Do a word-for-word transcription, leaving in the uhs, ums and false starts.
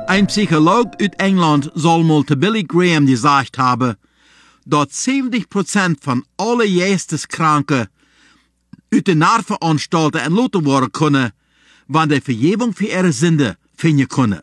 Ein Psycholoog uit England soll mal zu Billy Graham gesagt haben, dass zeventig Prozent von alle Geesteskranken uit de Narveanstalten entlassen worden können, wann die Vergebung für ihre Sünde finden können.